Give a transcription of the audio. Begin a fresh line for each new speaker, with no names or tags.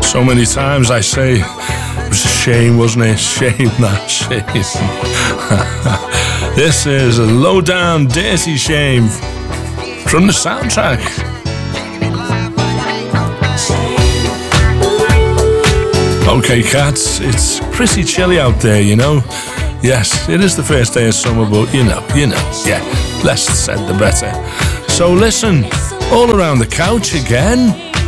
So many times I say, it was a shame, wasn't it? Shame, that shame. This is a low down, dirty shame from the soundtrack. Okay, cats, it's pretty chilly out there, you know. Yes, it is the first day of summer, but you know, yeah, less said the better. So listen, all around the couch again.